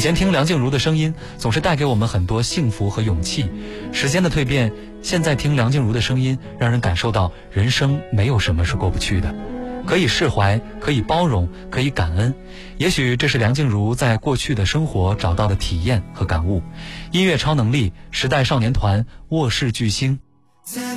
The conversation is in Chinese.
前听梁静茹的声音总是带给我们很多幸福和勇气，时间的蜕变，现在听梁静茹的声音让人感受到人生没有什么是过不去的，可以释怀，可以包容，可以感恩。也许这是梁静茹在过去的生活找到的体验和感悟。音乐超能力，时代少年团，卧室巨星。